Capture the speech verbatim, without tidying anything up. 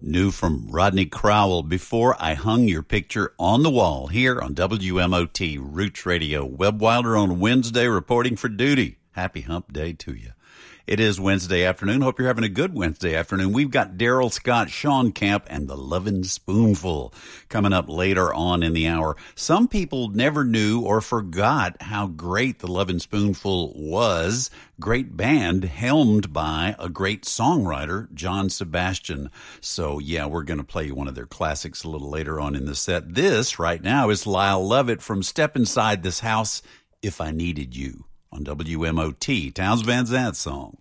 New from Rodney Crowell, Before I Hung Your Picture on the Wall, here on W M O T Roots Radio. Webb Wilder on Wednesday reporting for duty. Happy hump day to you. It is Wednesday afternoon. Hope you're having a good Wednesday afternoon. We've got Daryl Scott, Sean Camp, and the Lovin' Spoonful coming up later on in the hour. Some people never knew or forgot how great the Lovin' Spoonful was. Great band helmed by a great songwriter, John Sebastian. So, yeah, we're going to play you one of their classics a little later on in the set. This, right now, is Lyle Lovett from Step Inside This House, If I Needed You, on W M O T, Townes Van Zandt song.